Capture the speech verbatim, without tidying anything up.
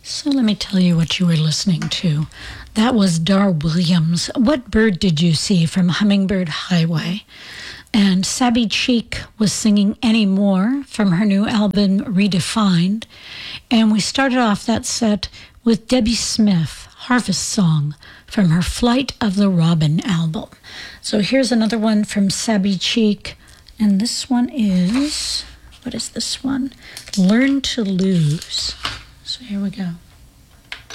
So let me tell you what you were listening to. That was Dar Williams. What Bird Did You See from Hummingbird Highway? And Sabi Cheek was singing Any More from her new album Redefined. And we started off that set with Debbie Smith, Harvest Song, from her Flight of the Robin album. So here's another one from Sabi Cheek. And this one is, what is this one? Learn to Lose. So here we go.